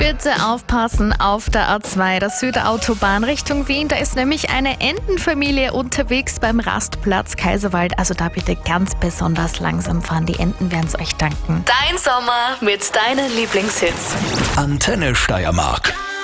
Bitte aufpassen auf der A2, der Südautobahn Richtung Wien. Da ist nämlich eine Entenfamilie unterwegs beim Rastplatz Kaiserwald. Also da bitte ganz besonders langsam fahren. Die Enten werden es euch danken. Dein Sommer mit deinen Lieblingshits. Antenne Steiermark.